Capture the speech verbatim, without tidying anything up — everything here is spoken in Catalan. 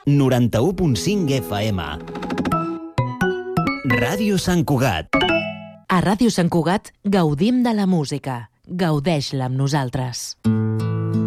noranta-u punt cinc F M. Ràdio Sant Cugat. A Ràdio Sant Cugat gaudim de la música. Gaudeix-la amb nosaltres.